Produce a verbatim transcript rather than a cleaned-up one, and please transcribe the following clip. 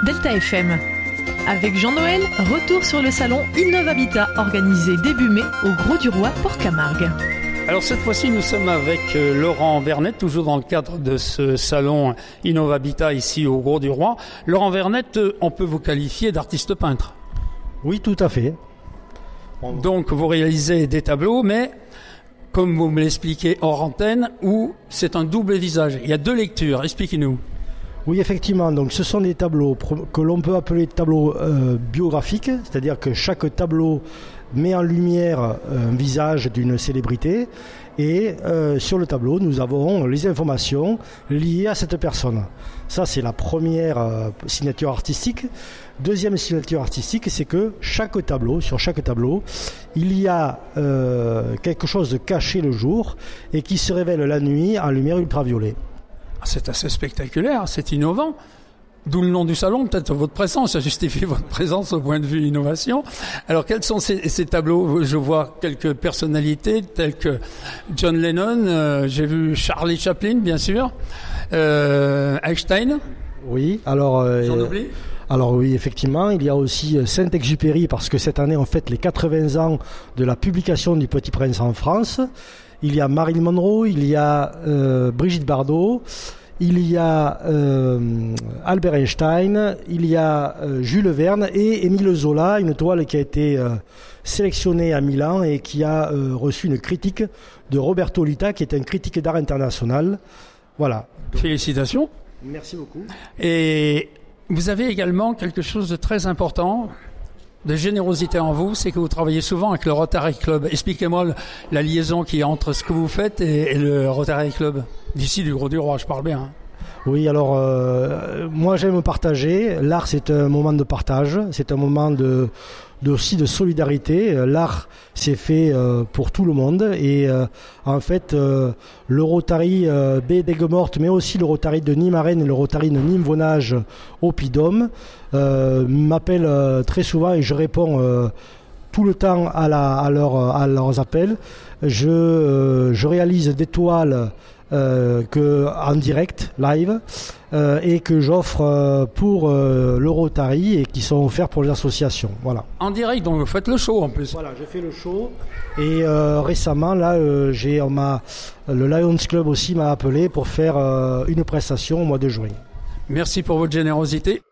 Delta F M. Avec Jean-Noël, retour sur le salon Innovabitat organisé début mai au Grau du Roi, Port-Camargue. Alors cette fois-ci, nous sommes avec Laurent Vernet, toujours dans le cadre de ce salon Innovabitat ici au Grau du Roi. Laurent Vernet, on peut vous qualifier d'artiste peintre. Oui, tout à fait. Donc vous réalisez des tableaux, mais comme vous me l'expliquez hors antenne, où c'est un double visage. Il y a deux lectures, expliquez-nous. Oui, effectivement. Donc, ce sont des tableaux que l'on peut appeler tableaux euh, biographiques, c'est-à-dire que chaque tableau met en lumière un visage d'une célébrité et euh, sur le tableau, nous avons les informations liées à cette personne. Ça, c'est la première euh, signature artistique. Deuxième signature artistique, c'est que chaque tableau, sur chaque tableau, il y a euh, quelque chose de caché le jour et qui se révèle la nuit en lumière ultraviolet. C'est assez spectaculaire, c'est innovant. D'où le nom du salon, peut-être votre présence, ça justifie votre présence au point de vue innovation. Alors, quels sont ces, ces tableaux? Je vois quelques personnalités telles que John Lennon, euh, j'ai vu Charlie Chaplin, bien sûr, euh, Einstein. Oui, alors... Euh, J'en oublie. Alors oui, effectivement, il y a aussi Saint-Exupéry, parce que cette année, on fête les quatre-vingts ans de la publication du Petit Prince en France. Il y a Marilyn Monroe, il y a euh, Brigitte Bardot, il y a euh, Albert Einstein, il y a euh, Jules Verne et Émile Zola, une toile qui a été euh, sélectionnée à Milan et qui a euh, reçu une critique de Roberto Lita, qui est un critique d'art international. Voilà. Félicitations. Merci beaucoup. Et vous avez également quelque chose de très important, de générosité en vous, c'est que vous travaillez souvent avec le Rotary Club. Expliquez-moi le, la liaison qui est entre ce que vous faites et, et le Rotary Club, d'ici du Grau du Roi, je parle bien. Hein. Oui, alors euh, moi j'aime partager. L'art, c'est un moment de partage, c'est un moment de, de aussi de solidarité. L'art, c'est fait euh, pour tout le monde et euh, en fait euh, le Rotary euh, baie d'Aigues-Mortes, mais aussi le Rotary de Nîmes-Arène et le Rotary de Nîmes-Vonage au Puy-de-Dôme euh, m'appellent euh, très souvent et je réponds euh, tout le temps à, la, à, leur, à leurs appels. Je, euh, je réalise des toiles Euh, que, en direct, live, euh, et que j'offre euh, pour euh, le Rotary et qui sont offerts pour les associations. Voilà. En direct, donc vous faites le show en plus. Voilà, je fais le show. Et euh, récemment, là, euh, j'ai, on m'a, le Lions Club aussi m'a appelé pour faire euh, une prestation au mois de juin. Merci pour votre générosité.